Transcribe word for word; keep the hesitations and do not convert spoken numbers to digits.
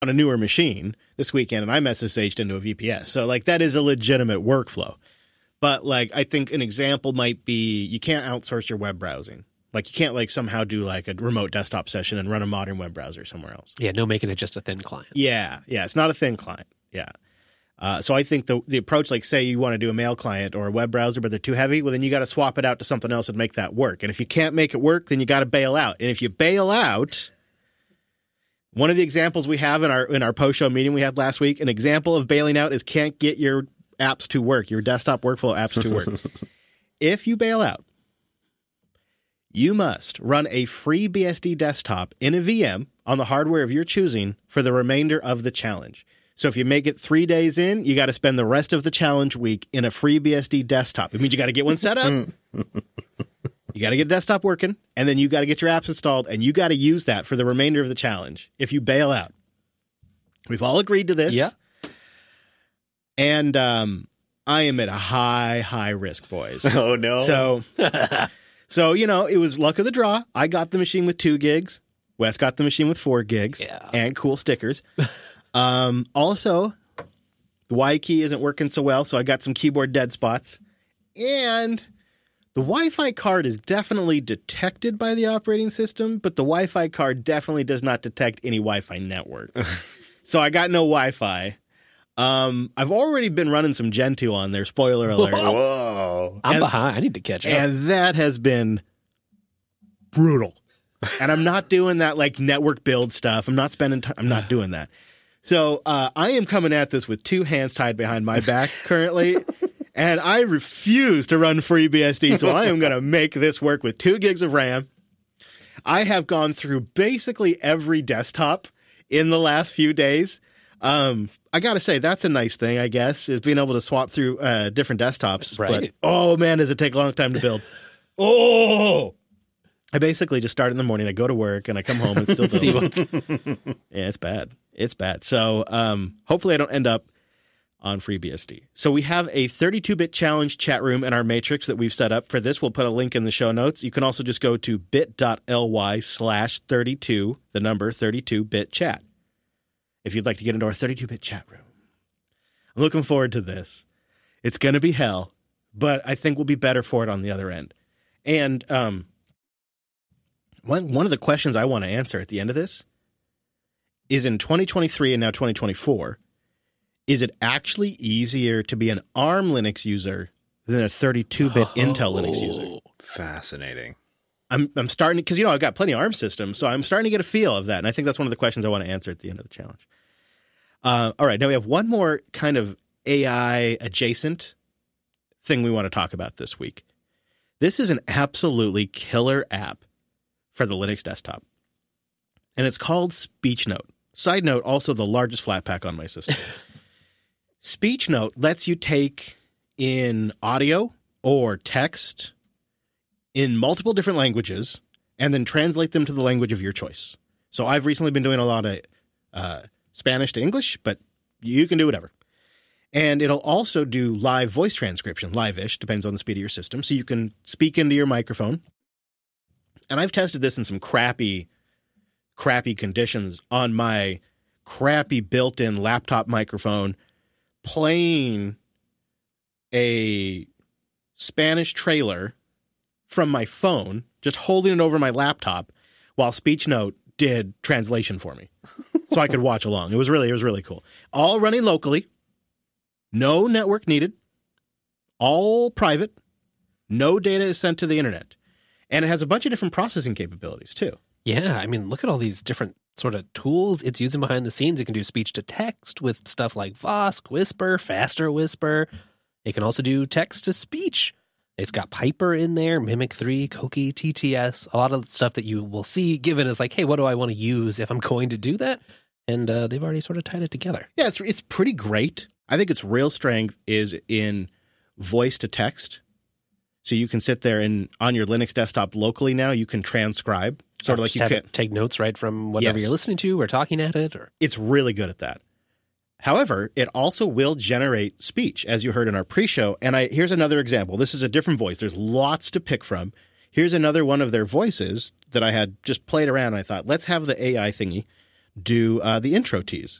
on a newer machine this weekend and I'm S S H'd into a V P S. So like that is a legitimate workflow. But like I think an example might be you can't outsource your web browsing. Like you can't like somehow do like a remote desktop session and run a modern web browser somewhere else. Yeah, no making it just a thin client. Yeah, yeah, it's not a thin client. Yeah. Uh, so I think the the approach, like say you want to do a mail client or a web browser, but they're too heavy, well then you got to swap it out to something else and make that work. And if you can't make it work, then you got to bail out. And if you bail out, one of the examples we have in our in our post show meeting we had last week, an example of bailing out is can't get your apps to work, your desktop workflow apps to work. If you bail out, you must run a free B S D desktop in a V M on the hardware of your choosing for the remainder of the challenge. So if you make it three days in, you got to spend the rest of the challenge week in a free B S D desktop. It means you got to get one set up. You got to get a desktop working, and then you got to get your apps installed, and you got to use that for the remainder of the challenge if you bail out. We've all agreed to this. Yeah. And um, I am at a high, high risk, boys. Oh, no. So, so, you know, it was luck of the draw. I got the machine with two gigs. Wes got the machine with four gigs Yeah. and cool stickers. Um, also, the Y key isn't working so well, so I got some keyboard dead spots. And the Wi-Fi card is definitely detected by the operating system, but the Wi-Fi card definitely does not detect any Wi-Fi networks. So I got no Wi-Fi. Um, I've already been running some Gentoo on there, spoiler alert. Whoa. I'm And- behind. I need to catch up. And that has been brutal. And I'm not doing that like network build stuff. I'm not spending time. I'm not doing that. So uh, I am coming at this with two hands tied behind my back currently. And I refuse to run FreeBSD. So I am going to make this work with two gigs of RAM. I have gone through basically every desktop in the last few days. Um, I got to say, that's a nice thing, I guess, is being able to swap through uh, different desktops. Right. But, oh, man, does it take a long time to build. Oh! I basically just start in the morning. I go to work, and I come home and still See build. what's Yeah, it's bad. It's bad. So um, hopefully I don't end up on FreeBSD. So we have a thirty-two bit challenge chat room in our matrix that we've set up for this. We'll put a link in the show notes. You can also just go to bit.ly slash 32, the number thirty-two bit chat, if you'd like to get into our thirty-two bit chat room. I'm looking forward to this. It's going to be hell, but I think we'll be better for it on the other end. And um, one, one of the questions I want to answer at the end of this is in twenty twenty-three and now twenty twenty-four, is it actually easier to be an ARM Linux user than a thirty-two bit Oh. Intel Linux user? Fascinating. I'm I'm starting to, because, you know, I've got plenty of ARM systems, so I'm starting to get a feel of that. And I think that's one of the questions I want to answer at the end of the challenge. Uh, all right, now we have one more kind of A I adjacent thing we want to talk about this week. This is an absolutely killer app for the Linux desktop, and it's called SpeechNote. Side note, also the largest flat pack on my system. SpeechNote lets you take in audio or text in multiple different languages and then translate them to the language of your choice. So I've recently been doing a lot of uh, Spanish to English, but you can do whatever. And it'll also do live voice transcription, live-ish, depends on the speed of your system. So you can speak into your microphone. And I've tested this in some crappy, crappy conditions on my crappy built-in laptop microphone, playing a Spanish trailer from my phone, just holding it over my laptop while SpeechNote did translation for me. So I could watch along. It was really, it was really cool. All running locally. No network needed. All private. No data is sent to the internet. And it has a bunch of different processing capabilities, too. Yeah, I mean, look at all these different sort of tools it's using behind the scenes. It can do speech to text with stuff like Vosk, Whisper, Faster Whisper. It can also do text to speech. It's got Piper in there, Mimic three, Koki, T T S, a lot of stuff that you will see given as like, hey, what do I want to use if I'm going to do that? And uh, they've already sort of tied it together. Yeah, it's it's pretty great. I think its real strength is in voice to text. So you can sit there and on your Linux desktop locally now, you can transcribe. Sort of like Just you have can. it take notes right from whatever Yes. you're listening to or talking at it. Or It's really good at that. However, it also will generate speech, as you heard in our pre-show. And I here's another example. This is a different voice. There's lots to pick from. Here's another one of their voices that I had just played around. I thought, let's have the A I thingy do uh, the intro tease.